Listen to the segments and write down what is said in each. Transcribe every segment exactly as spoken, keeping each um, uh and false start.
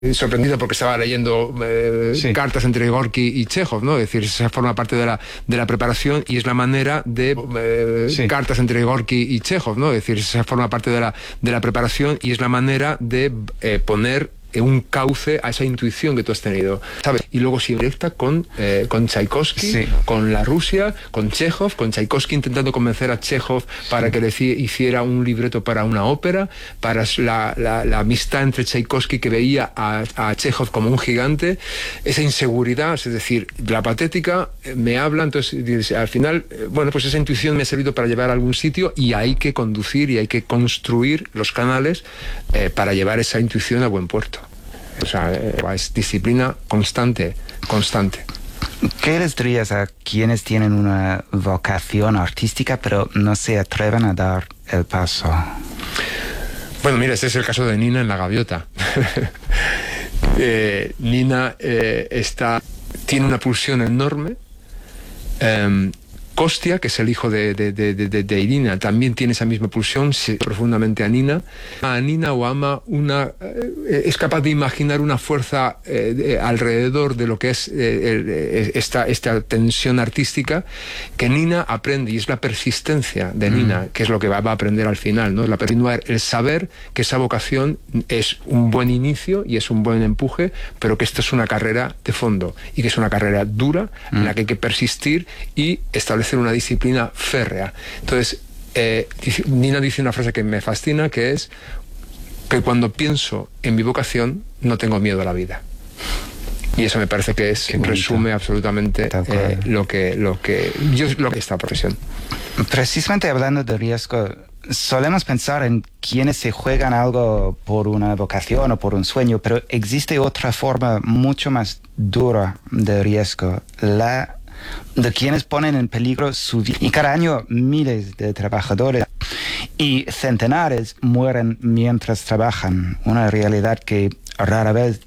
sorprendido porque estaba leyendo eh, sí. cartas entre Gorky y Chekhov, ¿no? Es decir, esa forma parte de la, de la preparación y es la manera de eh, sí. cartas entre Gorky y Chekhov, ¿no? Es decir, esa forma parte de la, de la preparación y es la manera de eh, poner un cauce a esa intuición que tú has tenido, ¿sabes? Y luego si directa con, eh, con Tchaikovsky, sí. con la Rusia, con Chekhov, con Tchaikovsky intentando convencer a Chekhov para sí. que le hiciera un libreto para una ópera, para la, la, la amistad entre Tchaikovsky que veía a, a Chekhov como un gigante, esa inseguridad, es decir, la patética me habla, entonces al final, bueno, pues esa intuición me ha servido para llevar a algún sitio y hay que conducir y hay que construir los canales eh, para llevar esa intuición a buen puerto. O sea, es disciplina constante, constante. ¿Qué les dirías a quienes tienen una vocación artística pero no se atreven a dar el paso? Bueno, mira, este es el caso de Nina en La Gaviota. eh, Nina eh, está, tiene una pulsión enorme. Eh, Kostia, que es el hijo de, de, de, de, de Irina, también tiene esa misma pulsión, se profundamente a Nina. A Nina o ama una, eh, es capaz de imaginar una fuerza eh, de, alrededor de lo que es eh, esta, esta tensión artística que Nina aprende, y es la persistencia de Nina, mm. que es lo que va, va a aprender al final, ¿no? La continuar, el saber que esa vocación es un buen inicio y es un buen empuje, pero que esto es una carrera de fondo y que es una carrera dura mm. en la que hay que persistir y establecer una disciplina férrea. Entonces, eh, Nina dice una frase que me fascina, que es que cuando pienso en mi vocación no tengo miedo a la vida. Y eso me parece que es resume absolutamente eh, lo que lo que yo lo que esta profesión. Precisamente hablando de riesgo, solemos pensar en quienes se juegan algo por una vocación o por un sueño, pero existe otra forma mucho más dura de riesgo, la de quienes ponen en peligro su vida. Y cada año miles de trabajadores y centenares mueren mientras trabajan, una realidad que rara vez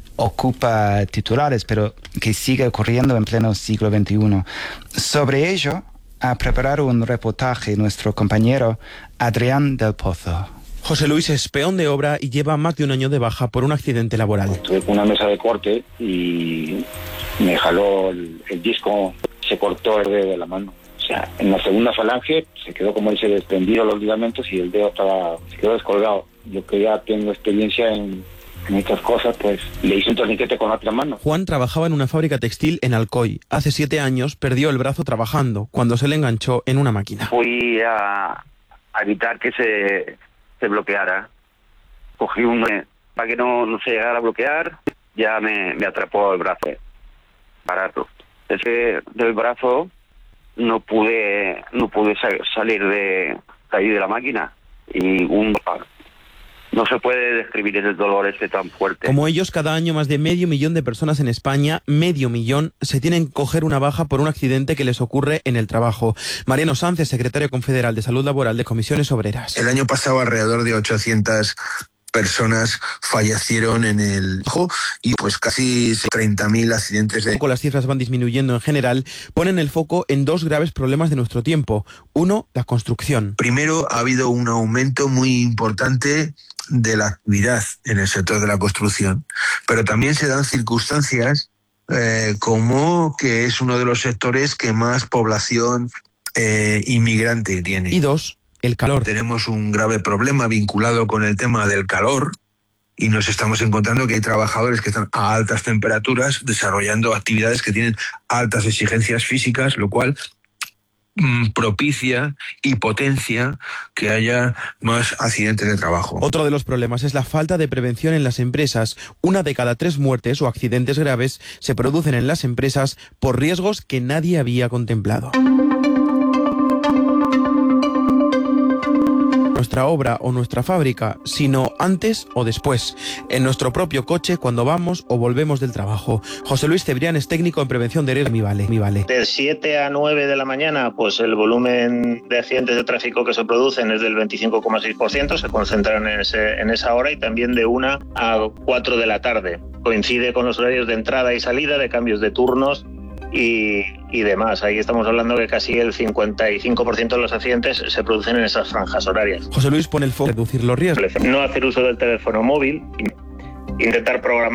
ocupa titulares, pero que sigue ocurriendo en pleno siglo veintiuno. Sobre ello ha preparado un reportaje nuestro compañero Adrián del Pozo. José Luis es peón de obra y lleva más de un año de baja por un accidente laboral. Estuve con una mesa de corte y me jaló el, el disco, se cortó el dedo de la mano. O sea, en la segunda falange se quedó, como dice, desprendido los ligamentos y el dedo estaba, se quedó descolgado. Yo que ya tengo experiencia en, en estas cosas, pues le hice un torniquete con otra mano. Juan trabajaba en una fábrica textil en Alcoy. Hace siete años perdió el brazo trabajando cuando se le enganchó en una máquina. Fui a, a evitar que se, se bloqueara. Cogí un... para que no, no se llegara a bloquear, ya me, me atrapó el brazo. Barato. Ese del brazo no pude no pude salir de salir de la máquina y un no se puede describir el dolor este tan fuerte. Como ellos, cada año más de medio millón de personas en España, medio millón, se tienen que coger una baja por un accidente que les ocurre en el trabajo. Mariano Sánchez, secretario confederal de Salud Laboral de Comisiones Obreras. El año pasado alrededor de ochocientas personas fallecieron en el y pues casi treinta mil accidentes de... Las cifras van disminuyendo en general, ponen el foco en dos graves problemas de nuestro tiempo. Uno, la construcción. Primero, ha habido un aumento muy importante de la actividad en el sector de la construcción, pero también se dan circunstancias eh, como que es uno de los sectores que más población eh, inmigrante tiene. Y dos, el calor. Tenemos un grave problema vinculado con el tema del calor y nos estamos encontrando que hay trabajadores que están a altas temperaturas desarrollando actividades que tienen altas exigencias físicas, lo cual mmm, propicia y potencia que haya más accidentes de trabajo. Otro de los problemas es la falta de prevención en las empresas. Una de cada tres muertes o accidentes graves se producen en las empresas por riesgos que nadie había contemplado. Nuestra obra o nuestra fábrica, sino antes o después, en nuestro propio coche cuando vamos o volvemos del trabajo. José Luis Cebrián es técnico en prevención de riesgos. Mi vale, mi vale. De siete a nueve de la mañana, pues el volumen de accidentes de tráfico que se producen es del veinticinco coma seis por ciento, se concentran en, ese, en esa hora, y también de una a cuatro de la tarde. Coincide con los horarios de entrada y salida, de cambios de turnos y, y demás. Ahí estamos hablando que casi el cincuenta y cinco por ciento de los accidentes se producen en esas franjas horarias. José Luis pone el foco en reducir los riesgos. No hacer uso del teléfono móvil intentar programar